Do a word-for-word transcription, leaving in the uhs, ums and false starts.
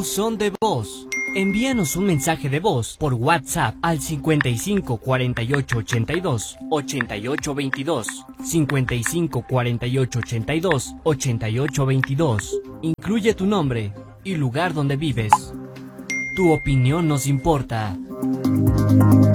Buzón de voz. Envíanos un mensaje de voz por WhatsApp al cincuenta y cinco cuarenta y ocho ochenta y dos ochenta y ocho veintidós, cincuenta y cinco cuarenta y ocho ochenta y dos ochenta y ocho veintidós. Incluye tu nombre y lugar donde vives. Tu opinión nos importa.